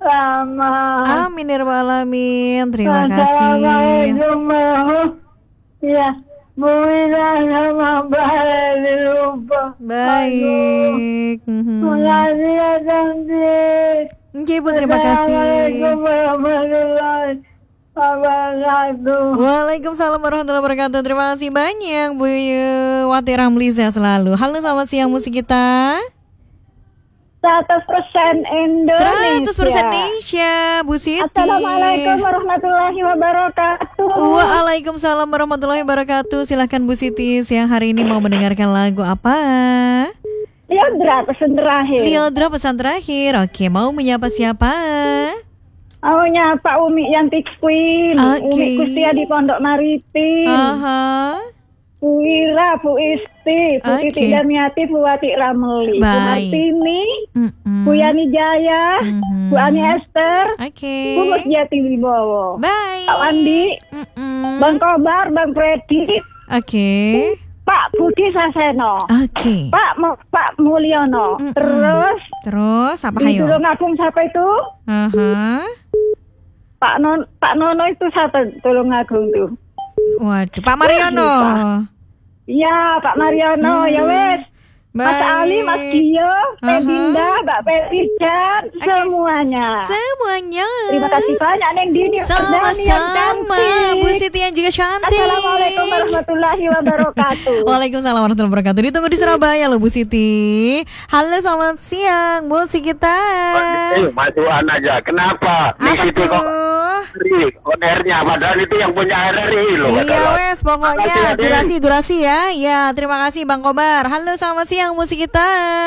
sama. Amin ya rabbal alamin. Terima kasih. Assalamualaikum ya. Bu Ina sama Mbak Leli lupa. Baik. Makasih ya cantik. Oke Bu, terima kasih. Assalamualaikum warahmatullahi wabarakatuh. Waalaikumsalam warahmatullahi wabarakatuh. Terima kasih banyak Bu Wati Ramliza selalu. Halo, selamat siang musik kita. 100% Indonesia. 100% Indonesia, Bu Siti. Assalamualaikum warahmatullahi wabarakatuh. Waalaikumsalam warahmatullahi wabarakatuh. Silahkan Bu Siti, siang hari ini mau mendengarkan lagu apa? Liodra pesan terakhir. Liodra pesan terakhir. Oke, mau menyapa siapa? Maunya Pak Umi Yanti Queen. Oke. Umi Kustia di Pondok Maritim. Aha. Bu Ira, Bu Isti, Bu Oke. Titi Damiati, Bu Wati Ramli, Bu Baik. Martini, Mm-mm. Bu Yani Jaya, Mhm. Bu Ani Esther, Oke. Bu Musjati Wibowo, Baik. Pak Wandi, Mm-mm. Bang Kobar, Bang Freddy, Oke. Pak Budi Saseno, Oke. Pak Mulyono. Mm-mm. Terus apa di hayo? Tulungagung siapa itu? Aha. Pak Nono itu siapa Tulungagung tuh? Waduh, Pak Mariono. Iya, Pak Mariono, ya wes. Mas Ali, Mas Dio, Pebinda, Mbak Pepijan, semuanya. Semuanya. Terima kasih banyak Neng Dini. Sama-sama Bu Siti yang juga cantik. Assalamualaikum warahmatullahi wabarakatuh. Waalaikumsalam warahmatullahi wabarakatuh. Ditunggu di Surabaya loh Bu Siti. Halo, selamat siang musik kita. Majuan aja. Kenapa? Di Apa situ kok tuh? on-airnya padahal itu yang punya RRI loh. Iya padahal. wes, pokoknya Makasih, durasi ya. Ya, terima kasih Bang Kobar. Halo, selamat siang musik kita.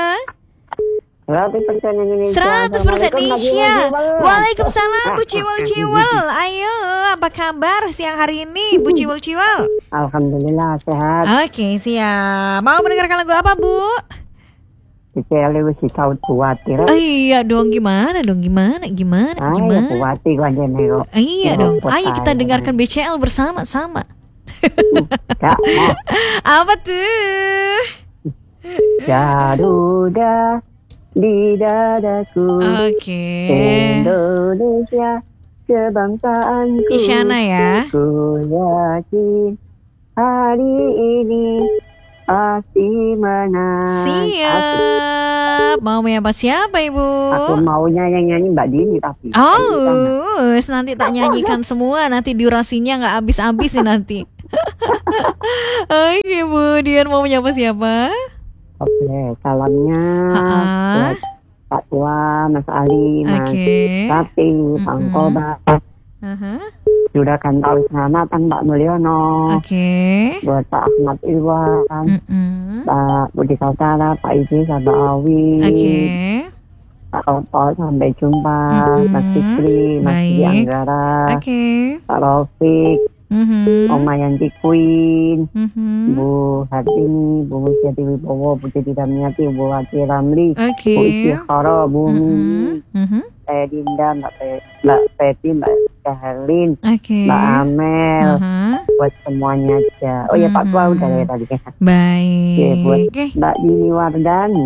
100% Indonesia. 100% Indonesia. Waalaikumsalam Bu Ciwel-Ciwel. Ayo, apa kabar siang hari ini Bu Ciwel-Ciwel? Alhamdulillah sehat. Oke, siap. Mau mendengarkan lagu apa Bu? Dicele wis tau kuatir. Oh, iya dong, gimana? Kuatir aja nego. Iya dong. Ayo kita dengarkan BCL bersama-sama. Kak, Apa tuh? Garuda di dadaku. Oke. Indonesia kebangsaanku. Isyana ya. Ku yakin hari ini pasti menang. Siap. Mau menyapa siapa Ibu? Aku maunya yang nyanyi Mbak Dini tapi. Oh, nanti tak nyanyikan semua. Nanti durasinya nggak habis-habis nih nanti. Oke Bu, Dian mau menyapa siapa? Oke, salamnya buat Pak Tua, Mas Ali, Mas Tati, Bang Kobar. Sudah kan tahu nama Pak Mulyono. Buat Pak Ahmad Irwan, Pak Budi Sautara, Pak Izi, Pak Awi, Pak Opol, sampai jumpa, Mas Fikri, Mas Di Anggara, Pak Raufik, Oma Yanti Queen, Bu Hartini, Bu Musjati Wibowo, Bu Titi Damiati, Bu Wati Ramli, Bu Isyihara, Bu Mimi, Dinda, Mbak Peti, Mbak Cahelin, Mbak Amel, buat semuanya aja. Oh ya Pak Tua udah ya tadi. Baik. Buat Mbak Dini Wardani.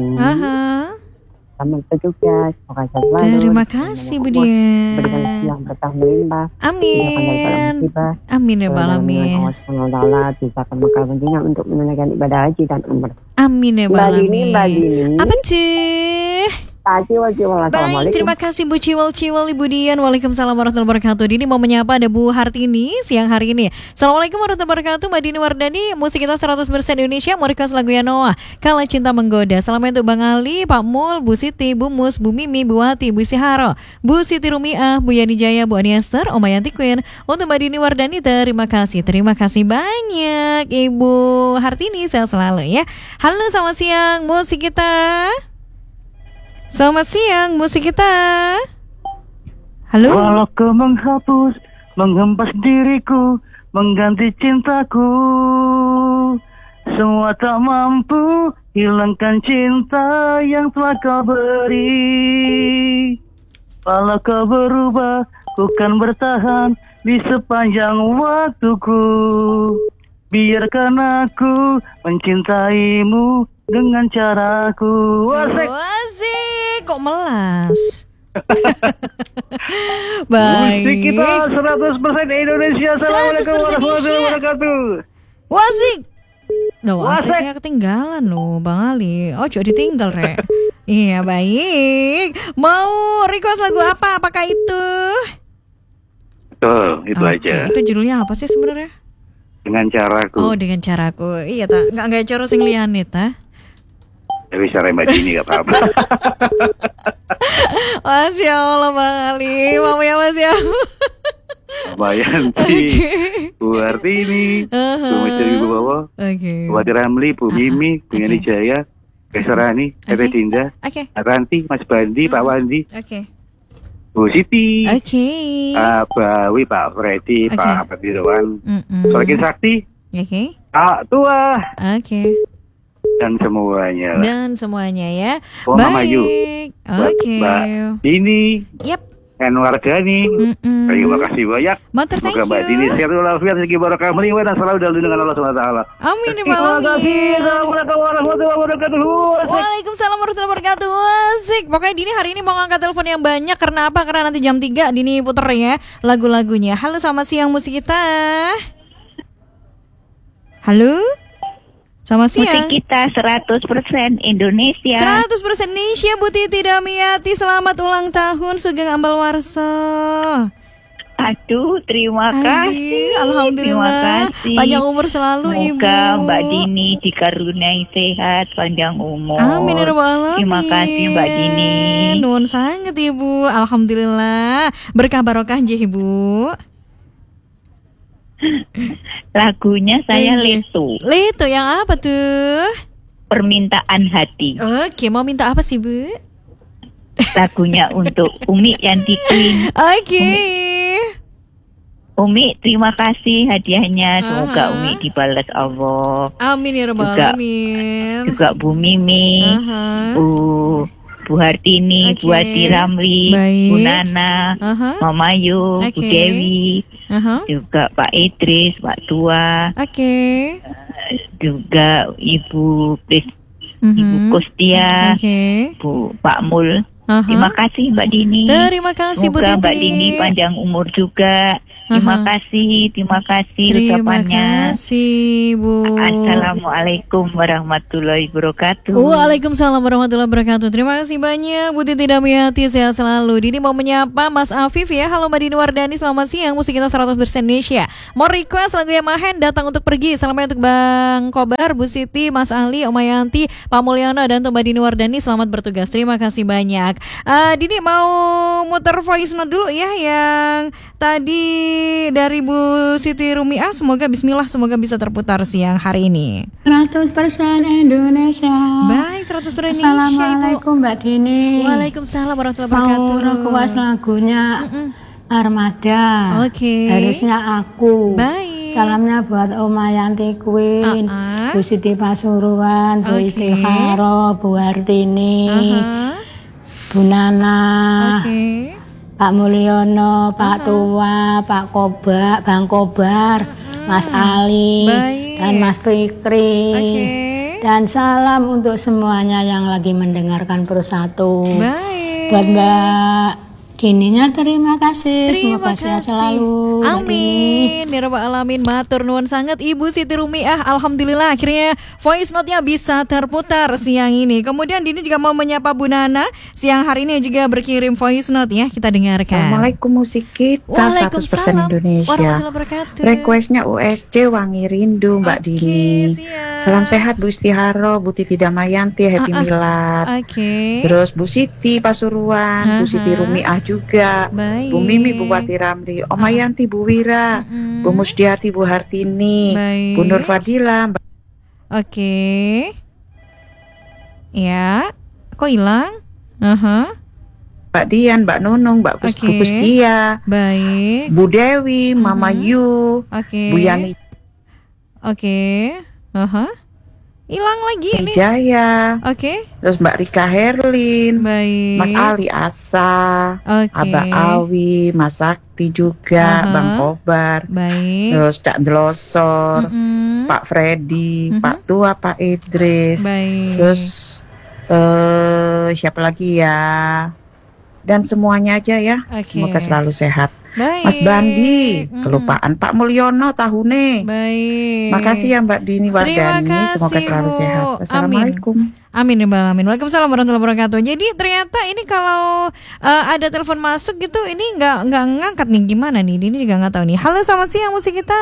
Selamat bertugas. Terima kasih Bu Dian. Berikan siang berkah melimpah. Amin. Amin ya Rabbal alamin. Allah bisa ke Mekah Madinah untuk menunaikan ibadah haji dan umrah. Amin ya Rabbal alamin. Mbak Dini. Apa sih? Baik, terima kasih Bu Ciwel Ibu Dian. Waalaikumsalam warahmatullahi wabarakatuh. Dini mau menyapa ada Bu Hartini siang hari ini. Assalamualaikum warahmatullahi wabarakatuh. Mbak Dini Wardani, musik kita 100% Indonesia. Mau request lagunya Noah, Kala Cinta Menggoda. Salamnya untuk Bang Ali, Pak Mul, Bu Siti, Bu Mus, Bu Mimi, Bu Wati, Bu Isyihara, Bu Siti Rumiah, Bu Yani Jaya, Bu Ani Esther, Oma Yanti Queen. Untuk Mbak Dini Wardani, terima kasih banyak Ibu Hartini, sehat selalu ya. Halo, selamat siang musik kita. Selamat siang musik kita. Halo. Walau kau menghempas diriku, mengganti cintaku, semua tak mampu hilangkan cinta yang telah kau beri. Walau kau berubah, ku kan bertahan di sepanjang waktuku. Biarkan aku mencintaimu dengan caraku. Asik, kok melas? Baik. Musik kita 100% Indonesia. Assalamualaikum 100% warahmatullahi wabarakatuh. Wasik. Loh, asiknya ketinggalan loh Bang Ali. Oh, coba ditinggal, Rek. Iya, baik. Mau request lagu apa? Apakah itu? Betul, itu aja. Itu judulnya apa sih sebenarnya? Dengan caraku. Oh, dengan caraku. Iya, tak. Enggak cara sing liyane, ta. Ya bisa Mbak Dini gak apa-apa. Masya Allah Bang Ali. Mau ya Mas ya. Mbak Yanti, Bu Hartini, Bu Misteri Bu Bowo, Bu Wati Ramli, Bu Mimi, Bu Yani Jaya, Besarani, Tete Dinda, Ranti, Mas Bandi, Pak Wandi, Bu Siti, Pak Bawi, Pak Freddy, Pak Abdirwan, Solekin Sakti, Pak Tua, dan semuanya ya. Baik. Mbak Dini. Anwar Dhani, terima kasih banyak. Semoga Mbak Dini sehat walafiat, rezeki barokah melimpah dan selalu dalam lindungan Allah SWT. Amin ya Allah. Assalamualaikum warahmatullahi wabarakatuh. Waalaikumsalam warahmatullahi wabarakatuh. Asik. Pokoknya Dini hari ini mau ngangkat telepon yang banyak. Karena apa? Karena nanti jam 3 Dini puter ya lagu-lagunya. Halo, selamat siang musik kita. Halo. Sama siang. Musik kita 100% Indonesia. 100% Indonesia. Bu Titi Damiati, selamat ulang tahun Sugeng Ambal Warso. Aduh, terima kasih. Alhamdulillah. Terima kasih. Panjang umur selalu. Semoga Ibu Mbak Dini dikaruniai sehat, panjang umur. Amin ya rabbal alamin. Terima kasih Mbak Dini. Nuhun sangat Ibu. Alhamdulillah. Berkah barokah nggih Ibu. Lagunya saya Leto. Leto yang apa tuh? Permintaan hati. Oke, mau minta apa sih Bu? Lagunya untuk Umi Yanti Queen. Oke. Umi, terima kasih hadiahnya. Semoga Umi dibalas Allah. Amin ya rabbal alamin. Juga Bu Mimi, Bu Hartini, Bu Wati Ramli, Bu Nana, Mama Yu, Bu Dewi, juga Pak Idris, Pak Tua, juga Ibu Kustia, Pak Mul. Terima kasih Mbak Dini. Terima kasih Bu Titi. Semoga Mbak Dini panjang umur juga. Terima kasih ucapannya. Terima kasih Bu. Assalamualaikum warahmatullahi wabarakatuh. Waalaikumsalam warahmatullahi wabarakatuh. Terima kasih banyak Bu Titi Damiati, sehat selalu. Dini mau menyapa Mas Afif ya. Halo Mbak Dini Wardani, selamat siang. Musik kita 100% Indonesia. Mau request lagu yang Mahen, Datang Untuk Pergi. Salamnya untuk Bang Kobar, Bu Siti, Mas Ali, Oma Yanti, Pak Mulyono, dan untuk Mbak Dini Wardani, selamat bertugas. Terima kasih banyak. Dini mau muter voice note dulu ya yang tadi dari Bu Siti Rumiah. Semoga bismillah, semoga bisa terputar siang hari ini. 100% Indonesia. Baik, 100% Indonesia. Assalamualaikum Mbak Dini. Waalaikumsalam warahmatullahi wabarakatuh. Mau request lagunya Armada. Harusnya aku. Baik. Salamnya buat Oma Yanti Queen, Bu Siti Pasuruan, Bu Istikharah, Bu Hartini, Bu Nana, Pak Mulyono, Pak Tua, Pak Kobar, Bang Kobar, Mas Ali, dan Mas Fikri. Dan salam untuk semuanya yang lagi mendengarkan Persatu. Buat Mbak Dininya terima kasih. Semoga sehat selalu. Amin. Ya rabbal alamin. Matur nuwun sangat Ibu Siti Rumiah. Alhamdulillah akhirnya voice note-nya bisa terputar siang ini. Kemudian Dini juga mau menyapa Bu Nana siang hari ini juga berkirim voice note ya. Kita dengarkan. Assalamualaikum musik kita 100% Indonesia. Requestnya USC Wangi Rindu Mbak Dini. Salam sehat Bu Istiharo, Bu Titi Damayanti, Happy Milad. Terus Bu Siti Pasuruan, Bu Siti Rumiah juga, Bu Mimi, Bu Wati Ramli, Oma Yanti, Bu Wira, Bu Musdiati, Bu Hartini, Bu Nur Fadila. Ya, kok hilang? Mbak Dian, Mbak Nunung, Mbak Kustia, Bu Dewi, Mama Yu, Bu Yani. Hilang lagi nih. Jaya. Terus Mbak Rika Herlin, Mas Ali Asa, Abah Awi, Mas Sakti juga, Bang Kobar. Terus Cak Delosor, Pak Freddy, Pak Tua, Pak Idris. Terus siapa lagi ya? dan semuanya aja ya. Semoga selalu sehat. Baik. Mas Bandi, kelupaan Pak Mulyono tahune. Baik. Makasih ya Mbak Dini Wardani, semoga selalu sehat. Assalamualaikum. Amin ya Mbak Amin. Waalaikumsalam warahmatullahi wabarakatuh. Jadi ternyata ini kalau ada telepon masuk gitu, ini nggak ngangkat nih, gimana nih? Dini juga nggak tahu nih. Halo, selamat siang musik kita.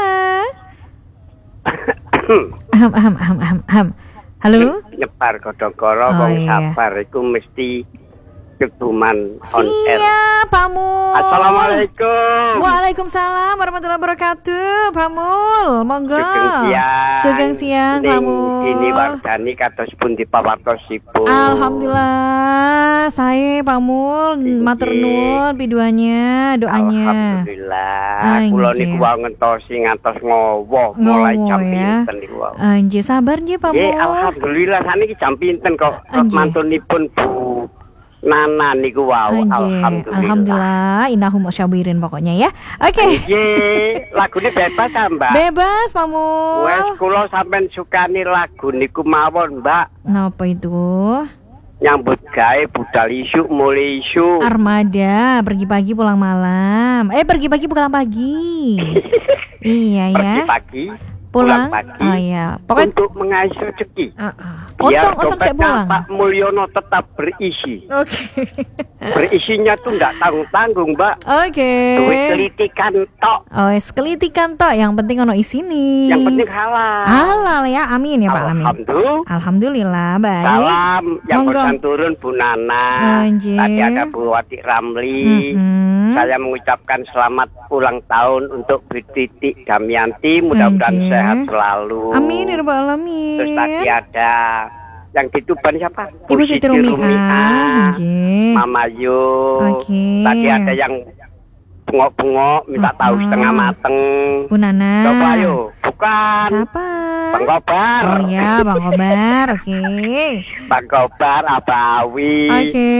Halo. Nyepar godhong-koro wong sabar iku mesti ketuman on air. Siap, Pak Mul. Assalamualaikum. Waalaikumsalam warahmatullahi wabarakatuh. Pak Mul, monggo. Sugeng siang, Pak Mul. Ini Wardani kados pundi pawartosipun. Alhamdulillah, saya Pak Mul matur nuwun piduannya, doanya. Alhamdulillah. Kula niku wae ngentosi ngantos ngowoh mulai jam pinten niku wae. Nggih, sabar nggih Pak Mul. Nggih, alhamdulillah saniki jam pinten kok mantunipun Bu Nana niku wow, alhamdulillah innahum musyabirin pokoknya ya. Oke. Nggih, lagune bebas ta, Mbak? Bebas, Pak Mul. Wes kula sampean sukani lagu niku mawon, Mbak. Napa itu? Nyambut gawe budal isuk mulai isuk. Armada, pergi pagi pulang malam. Pergi pagi pulang pagi. Iya ya. Pergi pagi pulang pagi. Oh iya, pokoknya untuk mengais rezeki. Biar dompetnya Pak Mulyono tetap berisi. Oke. Berisinya tuh enggak tanggung-tanggung, Mbak. Oke. Duit kelitikan tok. Oh, kelitikan tok, yang penting ono isini. Yang penting halal. Halal ya, amin ya Pak, amin. Alhamdulillah, baik. Salam yang pesan turun Bu Nana. Tadi ada Bu Wati Ramli. Saya mengucapkan selamat ulang tahun untuk Bu Titik Damianti, mudah-mudahan sehat selalu. Amin ya rabbal alamin. Terus tadi ada yang di Tuban siapa? Ibu Siti Rumiah, Mama Yu. Tadi ada yang bengok-bengok minta tahu setengah mateng. Bu Nana. Coba ayo, bukan. Siapa? Bang Kobar. Oh iya, Bang Kobar. Oke. Bang Kobar, Abawi. Oke.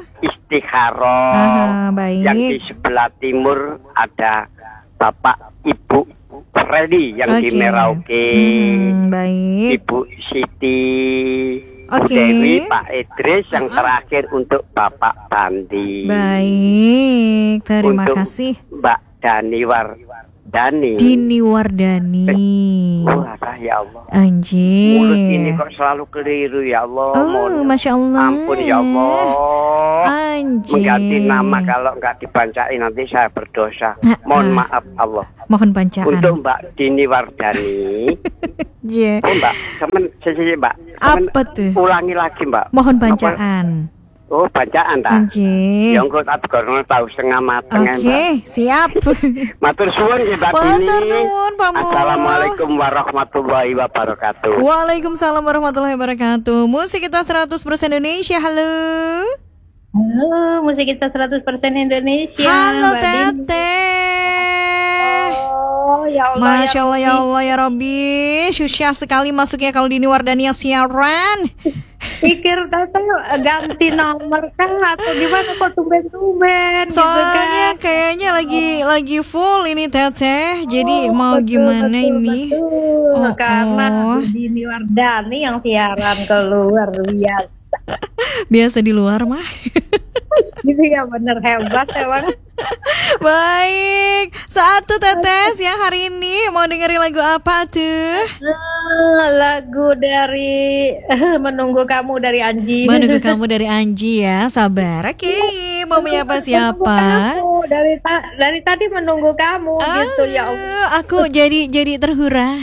Istikharoh. Baik. Yang di sebelah timur ada Bapak Ibu Freddy yang di Merauke. Baik. Ibu Siti, Bu Dewi, Pak Idris, yang terakhir untuk Bapak Bandi. Baik, terima kasih. Mbak Dini Wardani. Wah, ya Allah. Anjir. Mulut ini kok selalu keliru ya Allah. Masya Allah. Ampun ya Allah. Anjir. Mengganti nama kalau nggak dibacain nanti saya berdosa. Mohon maaf Allah. Mohon bancaan. Untuk Mbak Dini Wardani. Oh Mbak, Mbak. Apa tuh? Ulangi lagi Mbak. Mohon bancaan. Oh, bacaan ta? Anjir. Ya engko tak gorno tahu setengah mateng. Oke, siap. Matur suwun nggih Mbak Dini. Matur nuwun, Pak Mul. Assalamualaikum warahmatullahi wabarakatuh. Waalaikumsalam warahmatullahi wabarakatuh. Musik kita 100% Indonesia. Halo. Halo, musik kita 100% Indonesia. Halo Tete. Oh, ya Allah. Masya Allah, ya Allah, ya Rabbi. Susah sekali masuknya kalau Dini Wardani yang siaran. Pikir Tete ganti nomor kan atau gimana kok tumben-tumben soalnya gitu kan? Kayaknya lagi full ini Teteh. Jadi mau gimana ini? Karena Dini Wardani yang siaran keluar biasa. Biasa di luar mah. Gitu ya, bener hebat emang. Baik, satu Teteh yang hari ini mau dengerin lagu apa tuh? Lagu dari Menunggu Kamu dari Anji. Menunggu Kamu dari Anji ya, sabar. Oke, mau menyapa siapa? Dari tadi menunggu kamu gitu ya Allah. Aku jadi terhura.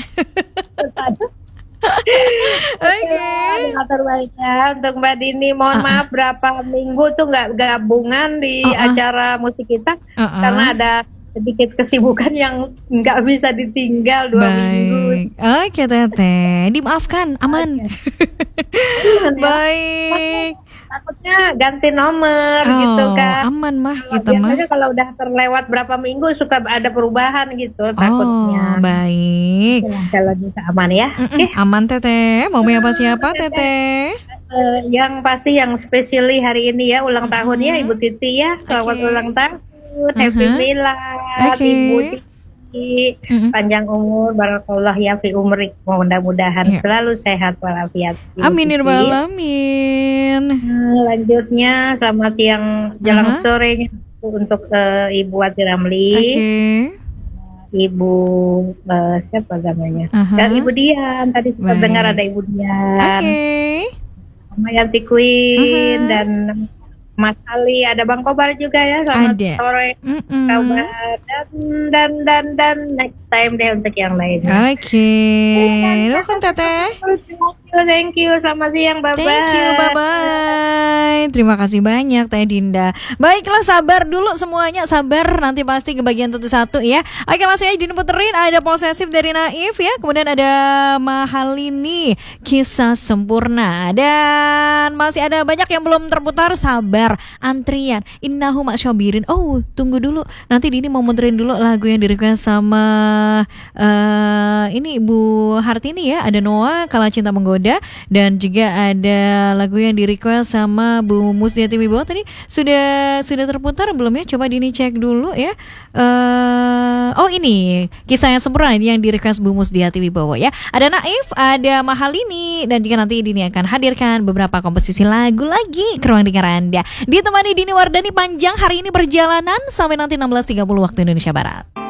Oke. Terbaiknya untuk Mbak Dini, mohon maaf berapa minggu tuh nggak gabungan di acara musik kita karena ada sedikit kesibukan yang nggak bisa ditinggal 2 minggu. Oke Teteh, dimaafkan, aman. Baik. Takutnya ganti nomor gitu kan. Aman mah kita mah. Biasanya kalau udah terlewat berapa minggu suka ada perubahan gitu takutnya. Baik. Kalau bisa aman ya. Aman Teteh. Mau menyapa siapa Teteh? Yang pasti yang spesial hari ini ya ulang tahunnya Ibu Titi ya. Selamat ulang tahun. Happy Milad Ibu Titi. panjang umur, barakallah ya fi umrik, mudah-mudahan selalu sehat walafiat. Amin ya rabbal alamin. Lanjutnya selamat siang jelang sorenya untuk Ibu Wati Ramli. Ibu siapa namanya? Dan Ibu Dian, tadi sempat dengar ada Ibu Dian. Mama Yanti Queen dan Mas Ali, ada Bang Kobar juga ya, selamat sore kabar dan next time deh untuk yang lain. Nuhun Teteh. Thank you, selamat siang, bye-bye. Thank you, bye-bye. Terima kasih banyak Teh Dinda. Baiklah, sabar dulu semuanya, sabar, nanti pasti kebagian satu-satu ya. Oke, langsung aja diputerin, ada Posesif dari Naif ya, kemudian ada Mahalini, Kisah Sempurna, dan masih ada banyak yang belum terputar, sabar, antrian, Innahu Ma'syabirin. Oh, tunggu dulu, nanti Dini mau muterin dulu lagu yang di-request sama ini Bu Hartini ya, ada Noah, Kala Cinta Menggoda, dan juga ada lagu yang di-request sama Bu Musdiati Wibowo tadi sudah terputar belum ya? Coba Dini cek dulu ya. Oh ini Kisah yang Sempurna ini yang di-request Bu Musdiati Wibowo ya. Ada Naif, ada Mahalini, dan juga nanti Dini akan hadirkan beberapa komposisi lagu lagi ke ruang dengar Anda. Ditemani Dini Wardani panjang hari ini perjalanan sampai nanti 16.30 waktu Indonesia Barat.